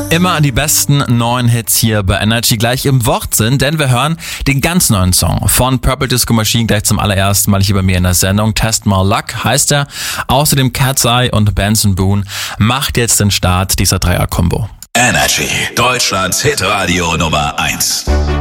Immer die besten neuen Hits hier bei Energy gleich im Wortsinn, denn wir hören den ganz neuen Song von Purple Disco Machine gleich zum allerersten Mal hier bei mir in der Sendung. Test My Luck heißt er. Außerdem Cat's Eye und Benson Boone macht jetzt den Start dieser Dreier-Kombo. Energy, Deutschlands Hitradio Nummer 1.